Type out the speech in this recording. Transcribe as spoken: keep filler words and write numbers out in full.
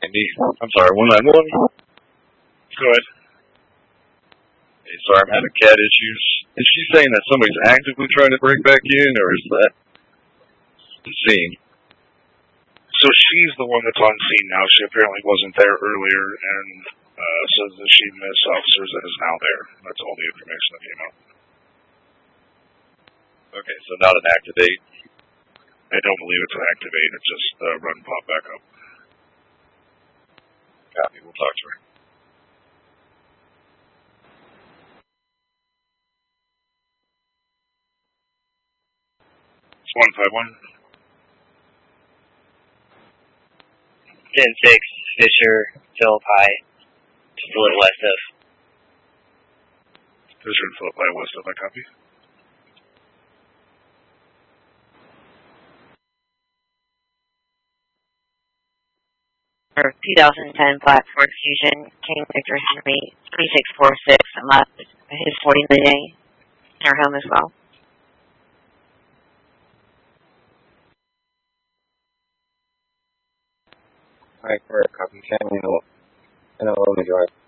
Andy, I'm sorry, one nine one. Go ahead. Hey, sorry, I'm having cat issues. Is she saying that somebody's actively trying to break back in, or is that the scene? So she's the one that's on scene now. She apparently wasn't there earlier, and uh, says that she missed officers and is now there. That's all the information that came out. Okay, so not an activate. I don't believe it's an activate. It's just uh, run pop back up. Copy. We'll talk to her. It's one five one. ten six, Fisher, Philippi, just a little west of. Fisher and Philippi west of, I copy. Or two thousand ten Black Ford Fusion, King Victor Henry, three six four six, and left his forty million in our home as well. Alright, for a copy, family, and I'll, and I'll drive.